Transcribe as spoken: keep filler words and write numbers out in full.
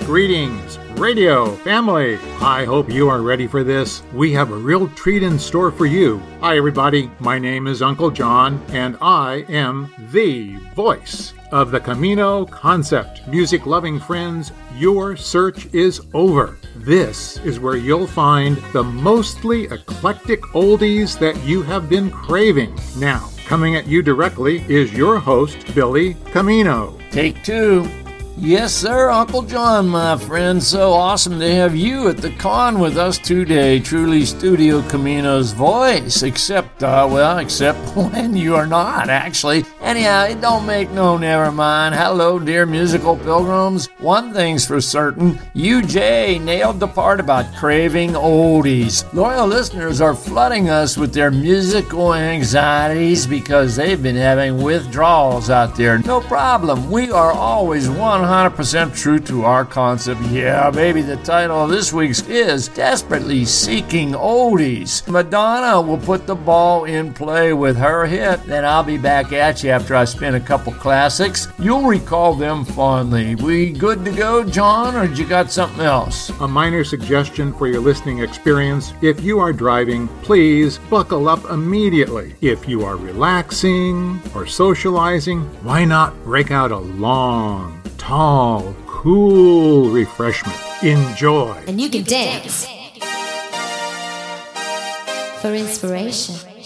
Greetings, radio family. I hope you are ready for this. We have a real treat in store for you. Hi, everybody. My name is Uncle John, and I am the voice of the Camino Concept. Music-loving friends, your search is over. This is where you'll find the mostly eclectic oldies that you have been craving. Now, coming at you directly is your host, Billy Camino. Take two. Yes, sir, Uncle John, my friend. So awesome to have you at the con with us today. Truly Studio Camino's voice, except, uh, well, except when you are not, actually. Anyhow, it don't make no never mind. Hello, dear musical pilgrims. One thing's for certain, U J nailed the part about craving oldies. Loyal listeners are flooding us with their musical anxieties because they've been having withdrawals out there. No problem. We are always one one hundred percent true to our concept. Yeah, baby, the title of this week's is Desperately Seeking Oldies. Madonna will put the ball in play with her hit, then I'll be back at you after I spin a couple classics. You'll recall them fondly. We good to go, John, or you got something else? A minor suggestion for your listening experience. If you are driving, please buckle up immediately. If you are relaxing or socializing, why not break out a long, tall, cool refreshment. Enjoy. And you can dance for inspiration.